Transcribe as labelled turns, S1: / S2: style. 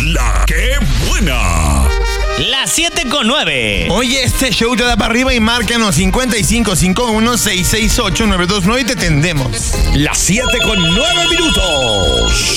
S1: La ¡Qué buena!
S2: Las 7:09.
S3: Oye, este show te da para arriba y márcanos 5551-668-929 y te tendemos.
S1: Las 7:09.